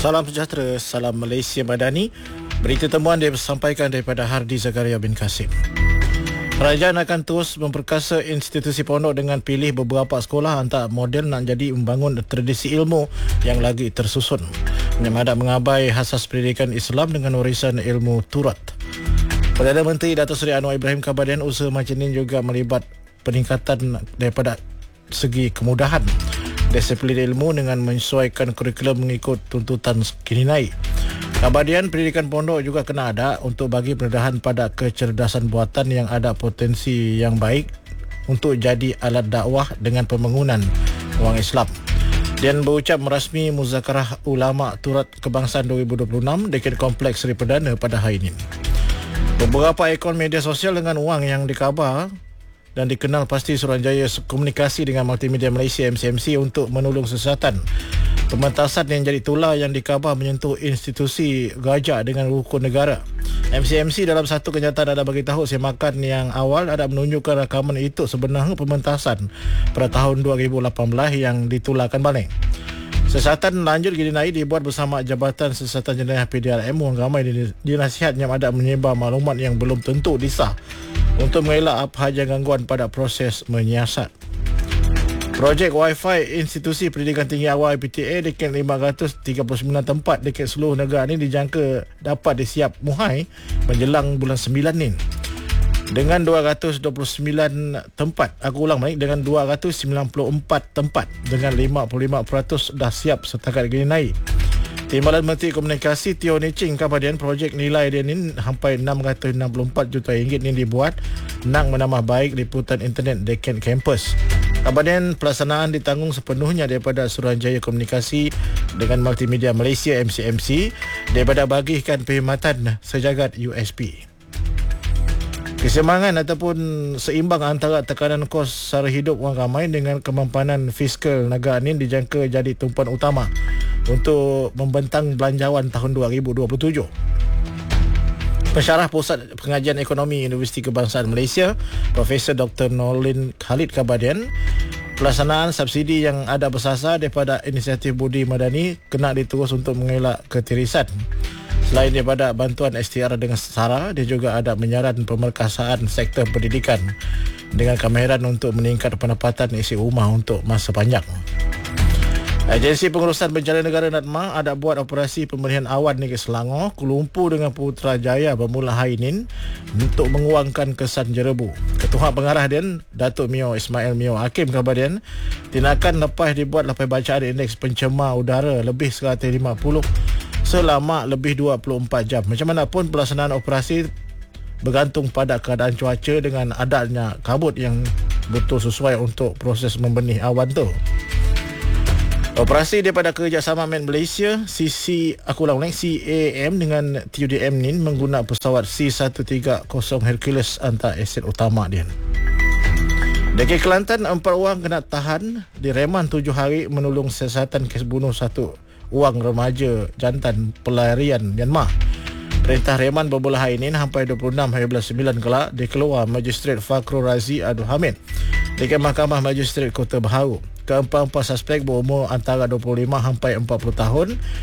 Salam sejahtera, salam Malaysia Madani. Berita temuan disampaikan daripada Hardi Zakaria bin Kasim. Kerajaan akan terus memperkasa institusi pondok dengan pilih beberapa sekolah hantar model nak jadi membangun tradisi ilmu yang lagi tersusun. Menyamadak mengabai asas pendidikan Islam dengan warisan ilmu Turat. Perdana Menteri Datuk Seri Anwar Ibrahim kabarkan usaha macam ini juga melibat peningkatan daripada segi kemudahan disiplin ilmu dengan menyesuaikan kurikulum mengikut tuntutan kini naik. Kabardian pendidikan pondok juga kena ada untuk bagi pendedahan pada kecerdasan buatan yang ada potensi yang baik untuk jadi alat dakwah dengan pembangunan wang Islam. Dan berucap merasmi Muzakarah Ulama Turat Kebangsaan 2026 dekat Kompleks Seri Perdana pada hari ini. Beberapa akaun media sosial dengan wang yang dikabar dan dikenal pasti Suruhanjaya Komunikasi dengan Multimedia Malaysia MCMC untuk menolong siasatan pementasan yang jadi tular yang dikabar menyentuh institusi gajah dengan rukun negara. MCMC dalam satu kenyataan ada bagi tahu semakan yang awal ada menunjukkan rakaman itu sebenarnya pementasan pada tahun 2018 yang ditularkan balik. Siasatan lanjut gini naik dibuat bersama Jabatan Siasatan Jenayah PDRM orang ramai dinasihat yang ada menyebar maklumat yang belum tentu disah untuk mengelak apa sahaja gangguan pada proses menyiasat. Projek Wi-Fi Institusi Pendidikan Tinggi Awal IPTA dekat 539 tempat dekat seluruh negara ini dijangka dapat disiap muhai menjelang bulan 9 ni. Dengan 229 tempat, dengan 294 tempat dengan 55% dah siap setakat gini naik. Timbalan Menteri Komunikasi Teo Nicing kabardian projek nilai dia ni sampai 664 juta ringgit ni dibuat nak menambah baik liputan internet dekat kampus. Kabardian pelaksanaan ditanggung sepenuhnya daripada Suruhanjaya Komunikasi dengan Multimedia Malaysia MCMC daripada bagikan perkhidmatan sejagat USP. Keseimbangan ataupun seimbang antara tekanan kos sara hidup orang ramai dengan kemampanan fiskal negara ini dijangka jadi tumpuan utama untuk membentang belanjawan tahun 2027. Pensyarah Pusat Pengajian Ekonomi Universiti Kebangsaan Malaysia, Profesor Dr. Nolin Khalid kabardian, pelaksanaan subsidi yang ada bersasar daripada inisiatif budi madani kena diterus untuk mengelak ketirisan. Selain daripada bantuan STR dengan sara, dia juga ada menyaran pemerkasaan sektor pendidikan dengan kemahiran untuk meningkat pendapatan isi rumah untuk masa panjang. Agensi Pengurusan Bencana Negara NADMA ada buat operasi pemilihan awan negeri Selangor, Kuala Lumpur dengan Putrajaya bermula hari ini untuk menguangkan kesan jerebu. Ketua Pengarah dan Datuk Mio Ismail Mio Hakim kabardian, tindakan lepas dibuat lepas bacaan indeks pencemar udara lebih 150 selama lebih 24 jam. Macam mana pun pelaksanaan operasi bergantung pada keadaan cuaca dengan adanya kabut yang betul sesuai untuk proses membenih awan tu. Operasi daripada Kerjasama Med Malaysia CAM dengan TUDM ni menggunakan pesawat C-130 Hercules antara aset utama dia. Dekat Kelantan, 4 orang kena tahan di reman 7 hari menolong siasatan kes bunuh 1 orang remaja jantan pelarian Myanmar. Perintah reman bermula hari ini sampai 26 hari bulan 9 kelak dikeluar Magistrate Fakrul Razi Abdul Hamid dekat Mahkamah Magistrate Kota Baharu. Keempat-empat suspek berumur antara 25 sampai 40 tahun